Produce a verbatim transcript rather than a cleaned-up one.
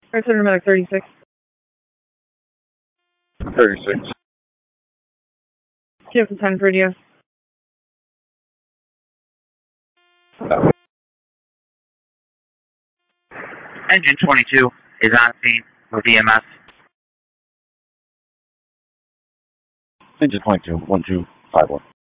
First Medic thirty-six. thirty-six. Give us ten for you. No. Engine twenty-two is on scene with E M S. Engine twenty-two, one two five one.